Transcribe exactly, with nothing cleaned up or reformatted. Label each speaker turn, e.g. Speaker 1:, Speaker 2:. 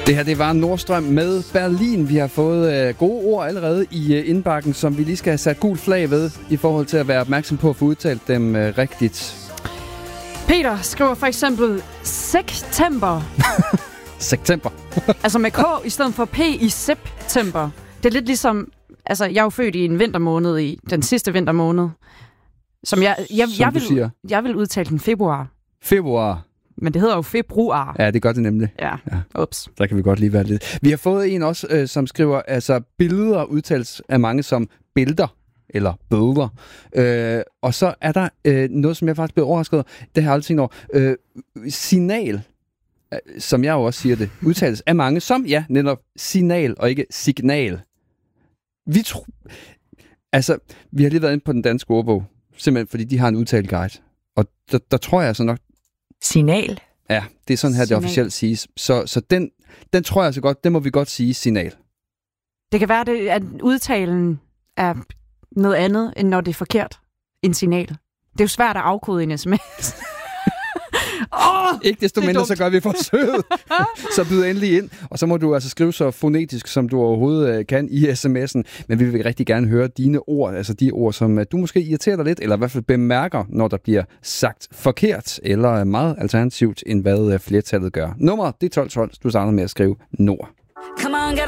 Speaker 1: Det her, det var Nordstrøm med Berlin. Vi har fået øh, gode ord allerede i øh, indbakken, som vi lige skal have sat gul flag ved, i forhold til at være opmærksom på at få udtalt dem øh, rigtigt.
Speaker 2: Peter skriver for eksempel september.
Speaker 1: September.
Speaker 2: Altså med K i stedet for P i september. Det er lidt ligesom, altså jeg er jo født i en vintermåned, i den sidste vintermåned, som jeg, jeg,
Speaker 1: som
Speaker 2: jeg, vil,
Speaker 1: siger.
Speaker 2: jeg vil udtale den februar.
Speaker 1: Februar.
Speaker 2: Men det hedder jo februar.
Speaker 1: Ja, det gør det nemlig.
Speaker 2: Ja, ja. Ups.
Speaker 1: Der kan vi godt lige være lidt. Vi har fået en også, øh, som skriver, altså billeder udtales af mange som billeder, eller billeder. Øh, og så er der øh, noget, som jeg faktisk blev overrasket over. Det har jeg aldrig tænkt over. Øh, signal, øh, som jeg jo også siger det, udtales af mange som, ja, netop signal, og ikke signal. Vi tror... Altså, vi har lige været inde på den danske ordbog, simpelthen fordi de har en udtalt guide. Og der, der tror jeg altså nok...
Speaker 3: Signal?
Speaker 1: Ja, det er sådan her, signal. Det officielt siges. Så, så den, den tror jeg altså godt, det må vi godt sige, signal.
Speaker 2: Det kan være, det, at udtalen er noget andet, end når det er forkert. En signal. Det er jo svært at afkode en sms.
Speaker 1: oh, ikke desto mindre, så gør vi forsøget. Så byd endelig ind. Og så må du altså skrive så fonetisk, som du overhovedet kan i sms'en. Men vi vil rigtig gerne høre dine ord, altså de ord, som du måske irriterer dig lidt, eller i hvert fald bemærker, når der bliver sagt forkert, eller meget alternativt, end hvad flertallet gør. Nummer, det er tolv tolv. Du starter med at skrive Nord.
Speaker 4: Come on, get